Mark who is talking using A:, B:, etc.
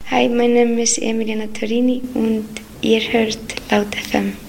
A: Hi, my name is Emiliana Torini und ihr hört Laut FM.